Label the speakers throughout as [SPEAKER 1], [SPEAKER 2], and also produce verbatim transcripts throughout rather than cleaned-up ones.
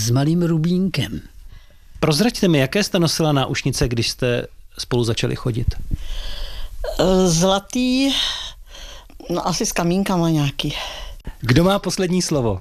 [SPEAKER 1] s malým Rubínkem.
[SPEAKER 2] Prozraďte mi, jaké jste nosila náušnice, když jste spolu začali chodit?
[SPEAKER 3] Zlatý, no asi s kamínkama nějaký.
[SPEAKER 2] Kdo má poslední slovo?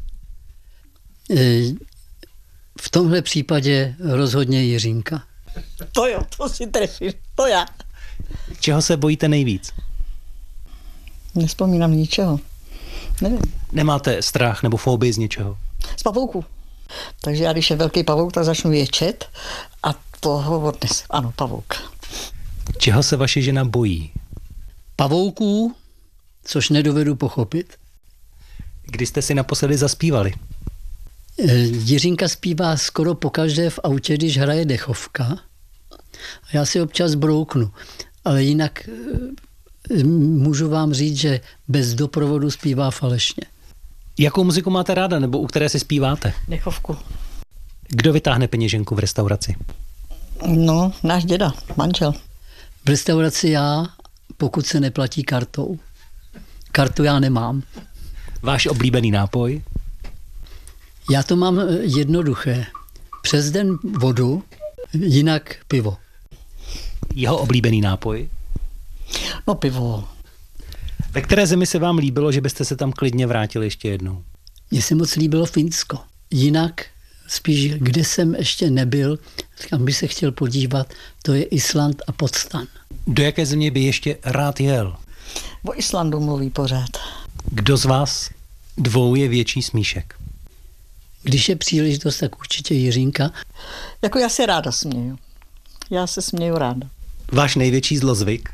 [SPEAKER 1] V tomhle případě rozhodně Jiřínka.
[SPEAKER 3] To jo, to si trefím, to já.
[SPEAKER 2] Čeho se bojíte nejvíc?
[SPEAKER 3] Nespomínám ničeho. Nevím.
[SPEAKER 2] Nemáte strach nebo fobii z něčeho?
[SPEAKER 3] Z pavouku. Takže já, když je velký pavouk, tak začnu ječet a toho odnes. Ano, pavouk.
[SPEAKER 2] Čeho se vaše žena bojí?
[SPEAKER 1] Pavouků, což nedovedu pochopit.
[SPEAKER 2] Kdy jste si naposledy zaspívali?
[SPEAKER 1] Jiřínka zpívá skoro pokaždé v autě, když hraje dechovka. A já si občas brouknu. Ale jinak můžu vám říct, že bez doprovodu zpívá falešně.
[SPEAKER 2] Jakou muziku máte ráda, nebo u které si zpíváte?
[SPEAKER 3] Dechovku.
[SPEAKER 2] Kdo vytáhne peněženku v restauraci?
[SPEAKER 3] No, náš děda, manžel.
[SPEAKER 1] V restauraci já, pokud se neplatí kartou. Kartu já nemám.
[SPEAKER 2] Váš oblíbený nápoj?
[SPEAKER 1] Já to mám jednoduché. Přes den vodu, jinak pivo.
[SPEAKER 2] Jeho oblíbený nápoj?
[SPEAKER 3] No pivo.
[SPEAKER 2] Ve které zemi se vám líbilo, že byste se tam klidně vrátili ještě jednou?
[SPEAKER 1] Mně se moc líbilo Finsko. Jinak spíš, kde jsem ještě nebyl, kam bych se chtěl podívat, to je Island a Potsdam.
[SPEAKER 2] Do jaké země by ještě rád jel?
[SPEAKER 3] O Islandu mluví pořád.
[SPEAKER 2] Kdo z vás dvou je větší smíšek?
[SPEAKER 1] Když je příležitost, tak určitě Jiřínka.
[SPEAKER 3] Jako já se ráda směju. Já se směju ráda.
[SPEAKER 2] Váš největší zlozvyk?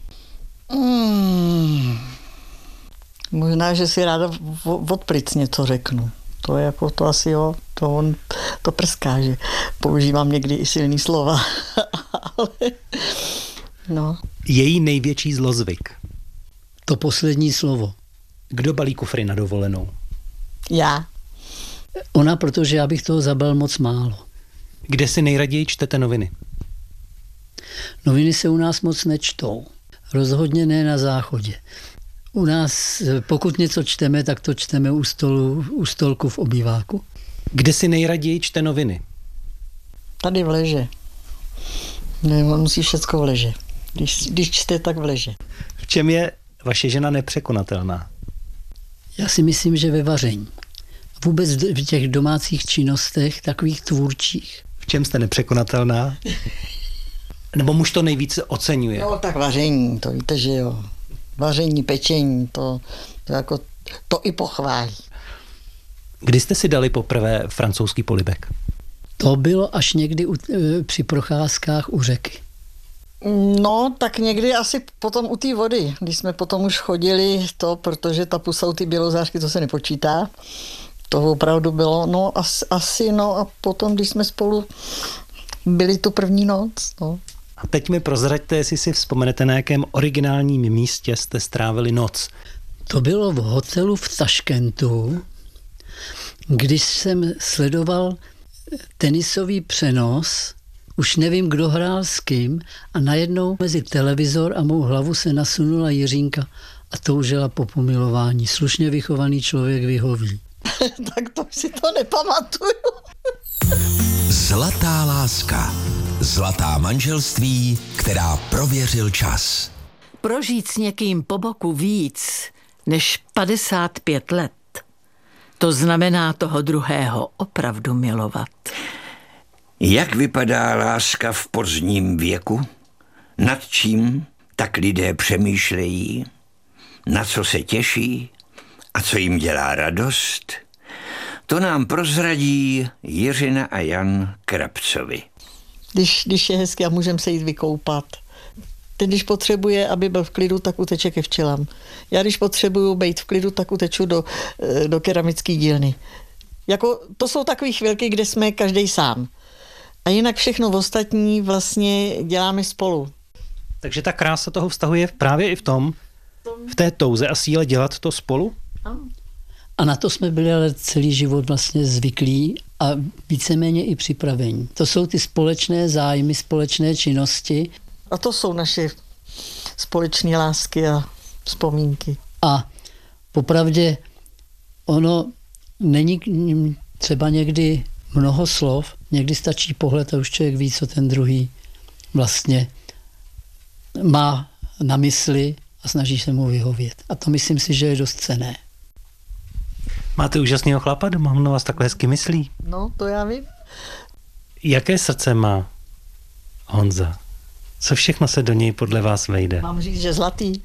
[SPEAKER 3] Hmm. Možná, že si ráda od plic něco řeknu. To je jako to asi jo, to on to prská, že používám někdy i silný slova. Ale no.
[SPEAKER 2] Její největší zlozvyk?
[SPEAKER 1] To poslední slovo.
[SPEAKER 2] Kdo balí kufry na dovolenou?
[SPEAKER 3] Já.
[SPEAKER 1] Ona, protože já bych toho zabal moc málo.
[SPEAKER 2] Kde si nejraději čtete noviny?
[SPEAKER 1] Noviny se u nás moc nečtou. Rozhodně ne na záchodě. U nás, pokud něco čteme, tak to čteme u, stolu, u stolku v obýváku.
[SPEAKER 2] Kde si nejraději čte noviny?
[SPEAKER 3] Tady v leže. Ne, on musí všecko v leže. Když, když čte, tak v leže.
[SPEAKER 2] V čem je vaše žena nepřekonatelná?
[SPEAKER 1] Já si myslím, že ve vaření. Vůbec v těch domácích činnostech, takových tvůrčích.
[SPEAKER 2] V čem jste nepřekonatelná? Nebo muž to nejvíce oceňuje?
[SPEAKER 3] No tak vaření, to víte, že jo. Vaření, pečení, to, to jako, to i pochválí.
[SPEAKER 2] Kdy jste si dali poprvé francouzský polibek?
[SPEAKER 1] To bylo až někdy u, při procházkách u řeky.
[SPEAKER 3] No, tak někdy asi potom u té vody, když jsme potom už chodili to, protože ta pusa u ty bělozářky, to se nepočítá. To opravdu bylo, no asi, asi, no a potom, když jsme spolu byli tu první noc, no.
[SPEAKER 2] A teď mi prozraďte, jestli si vzpomenete, na jakém originálním místě jste strávili noc.
[SPEAKER 1] To bylo v hotelu v Taškentu, když jsem sledoval tenisový přenos, už nevím, kdo hrál s kým, a najednou mezi televizor a mou hlavu se nasunula Jiřínka a toužila po pomilování. Slušně vychovaný člověk vyhoví.
[SPEAKER 3] Tak to si to nepamatuju.
[SPEAKER 4] Zlatá láska. Zlatá manželství, která prověřil čas.
[SPEAKER 5] Prožít s někým po boku víc než padesát pět let, to znamená toho druhého opravdu milovat.
[SPEAKER 6] Jak vypadá láska v pozdním věku? Nad čím tak lidé přemýšlejí? Na co se těší? A co jim dělá radost? To nám prozradí Jiřina a Jan Krabcovi.
[SPEAKER 3] Když, když je hezky a můžeme se jít vykoupat. Ten, když potřebuje, aby byl v klidu, tak uteče ke včelám. Já, když potřebuju být v klidu, tak uteču do, do keramické dílny. Jako, to jsou takové chvilky, kde jsme každý sám. A jinak všechno ostatní vlastně děláme spolu.
[SPEAKER 2] Takže ta krása toho vztahu je právě i v tom, v té touze a síle dělat to spolu?
[SPEAKER 1] A na to jsme byli ale celý život vlastně zvyklí a víceméně i připravení. To jsou ty společné zájmy, společné činnosti.
[SPEAKER 3] A to jsou naše společné lásky a vzpomínky.
[SPEAKER 1] A popravdě ono není třeba někdy mnoho slov, někdy stačí pohled a už člověk ví, co ten druhý vlastně má na mysli a snaží se mu vyhovět. A to myslím si, že je dost cenné.
[SPEAKER 2] Máte úžasného chlapa doma, on vás takhle hezky myslí.
[SPEAKER 3] No, to já vím.
[SPEAKER 2] Jaké srdce má Honza? Co všechno se do něj podle vás vejde?
[SPEAKER 3] Mám říct, že zlatý.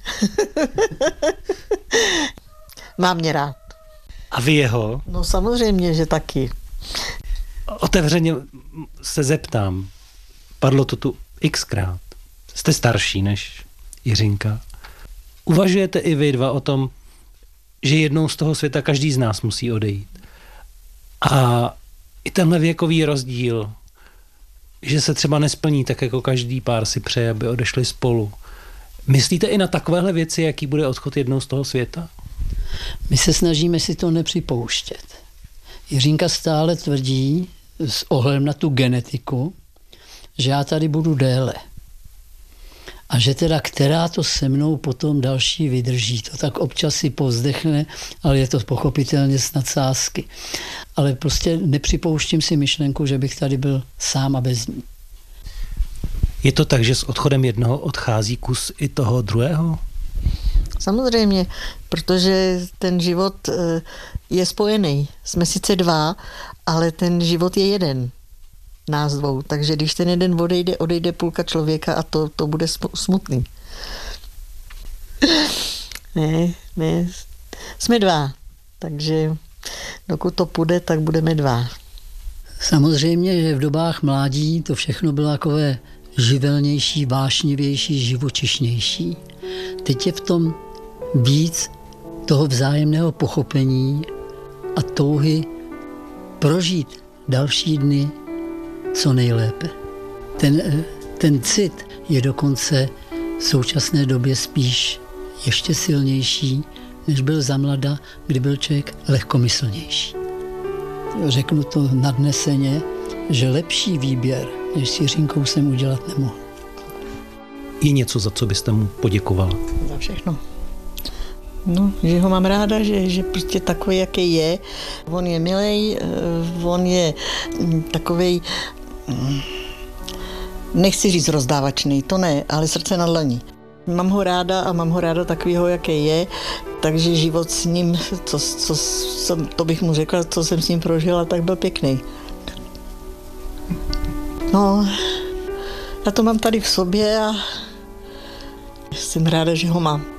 [SPEAKER 3] Má mě rád.
[SPEAKER 2] A vy jeho?
[SPEAKER 3] No samozřejmě, že taky.
[SPEAKER 2] Otevřeně se zeptám. Padlo to tu xkrát. Jste starší než Jiřinka. Uvažujete i vy dva o tom, že jednou z toho světa každý z nás musí odejít? A i tenhle věkový rozdíl, že se třeba nesplní tak, jako každý pár si přeje, aby odešli spolu. Myslíte i na takovéhle věci, jaký bude odchod jednou z toho světa?
[SPEAKER 1] My se snažíme si to nepřipouštět. Jiřinka stále tvrdí s ohledem na tu genetiku, že já tady budu déle. A že teda která to se mnou potom další vydrží. To tak občas si povzdechne, ale je to pochopitelně s nadsázky. Ale prostě nepřipouštím si myšlenku, že bych tady byl sám a bez ní.
[SPEAKER 2] Je to tak, že s odchodem jednoho odchází kus i toho druhého?
[SPEAKER 3] Samozřejmě, protože ten život je spojený. Jsme sice dva, ale ten život je jeden. Nás dvou. Takže když ten jeden odejde, odejde půlka člověka a to, to bude smutný. Ne, ne. Jsme dva. Takže dokud to půjde, tak budeme dva.
[SPEAKER 1] Samozřejmě, že v dobách mládí to všechno bylo takové živelnější, vášnivější, živočišnější. Teď je v tom víc toho vzájemného pochopení a touhy prožít další dny co nejlépe. Ten, ten cit je dokonce v současné době spíš ještě silnější, než byl za mlada, kdy byl člověk lehkomyslnější. Řeknu to nadneseně, že lepší výběr, než s Jiřinkou jsem udělat nemohl.
[SPEAKER 2] Je něco, za co byste mu poděkovala?
[SPEAKER 3] Za všechno. No, že ho mám ráda, že, že prostě takový, jaký je. On je milej, on je takovej, nechci říct rozdávačný, to ne, ale srdce na dlani. Mám ho ráda a mám ho ráda takovýho, jaký je, takže život s ním, co, co, co, to bych mu řekla, co jsem s ním prožila, tak byl pěkný. No, já to mám tady v sobě a jsem ráda, že ho mám.